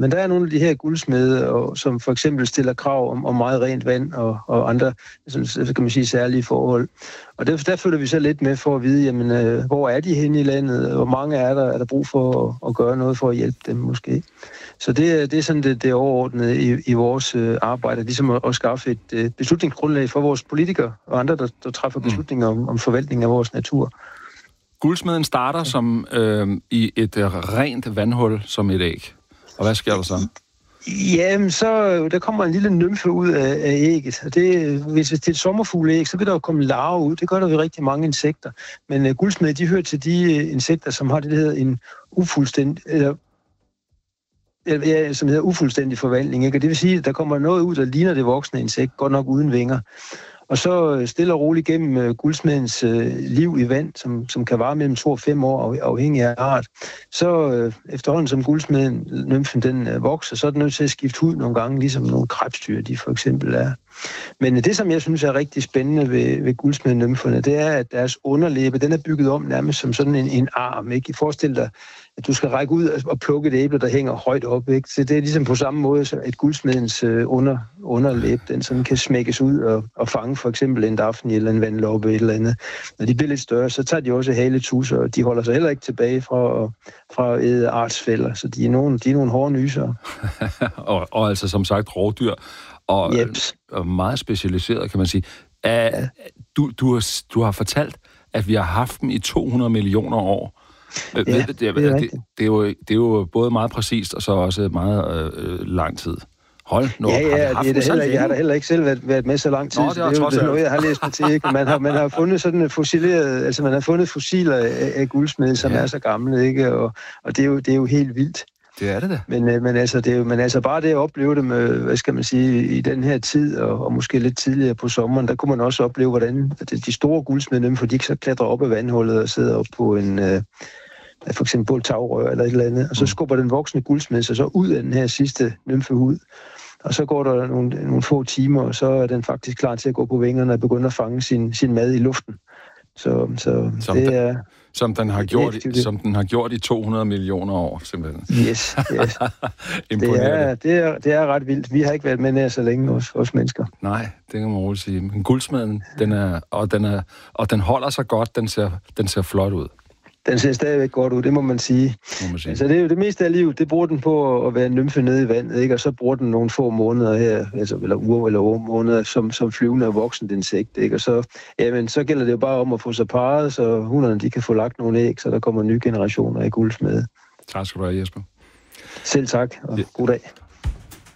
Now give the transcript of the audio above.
Men der er nogle af de her guldsmede, som for eksempel stiller krav om meget rent vand og andre, så kan man sige, særlige forhold. Og der følger vi så lidt med for at vide, jamen, hvor er de henne i landet? Hvor mange er der brug for at gøre noget for at hjælpe dem måske? Så det er sådan det overordnede i vores arbejde, ligesom at skaffe et beslutningsgrundlag for vores politikere og andre, der træffer beslutninger om forvaltning af vores natur. Guldsmeden starter som i et rent vandhul som et æg. Og hvad sker der så? Jamen, så der kommer en lille nymfe ud af ægget. Og hvis det er et sommerfugleæg, så vil der jo komme larver ud. Det gør der ved rigtig mange insekter. Men guldsmede, de hører til de insekter, som har det, der hedder en ufuldstændig forvandling. Ikke? Og det vil sige, at der kommer noget ud, der ligner det voksne insekt, godt nok uden vinger. Og så stille og roligt gennem guldsmedens liv i vand, som kan vare mellem 2 og 5 år, afhængig af art. Så efterhånden som guldsmeden, nymfen, den vokser, så er den nødt til at skifte hud nogle gange, ligesom nogle krebsdyr, de for eksempel er. Men det, som jeg synes er rigtig spændende ved guldsmeden-nymferne, det er, at deres underlæbe, den er bygget om nærmest som sådan en arm. Ikke? Forestil dig, at du skal række ud og plukke et æble, der hænger højt op. Ikke? Så det er ligesom på samme måde, så at guldsmedens underlæbe, den sådan kan smækkes ud og fange for eksempel en dafni eller en vandloppe eller andet. Når de bliver lidt større, så tager de også haletusser, og de holder sig heller ikke tilbage fra at æde artsfælder. Så de er nogle hårde nyser. og altså som sagt rovdyr. Og meget specialiseret, kan man sige. Du har fortalt, at vi har haft dem i 200 millioner år. Ja, det er jo både meget præcist, og så også meget lang tid. Hold nu. Ja, jeg har da heller ikke selv været med så lang tid. Nå, det er noget, jeg har læst mig til. Ikke? Man har fundet sådan fossileret, altså man har fundet fossiler af guldsmede, som er så gamle, ikke? Og det er jo helt vildt. Det er det da. Men altså bare det at opleve det med, hvad skal man sige, i den her tid, og måske lidt tidligere på sommeren, der kunne man også opleve, hvordan de store guldsmede, for de så klatrer op af vandhullet og sidder op på for eksempel på et tagrør eller et eller andet, og så skubber den voksne guldsmed sig så ud af den her sidste nymfehud, og så går der nogle få timer, og så er den faktisk klar til at gå på vingerne og begynde at fange sin mad i luften. Så det er... Som den har gjort i 200 millioner år, simpelthen. Yes. Det er ret vildt. Vi har ikke været med nær så længe, os mennesker. Nej, det kan man roligt sige. Men guldsmeden, den holder sig godt, den ser flot ud. Den ser stadigvæk godt ud, det må man sige. Altså det er jo det meste af livet, det bruger den på at være en nymfe nede i vandet, ikke? Og så bruger den nogle få måneder her, altså, eller uger eller måneder, som flyvende og voksent insekt, ikke? Og så gælder det jo bare om at få sig parret, så hunderne de kan få lagt nogle æg, så der kommer nye generationer af guldsmede. Tak skal du have, Jesper. Selv tak, og god dag.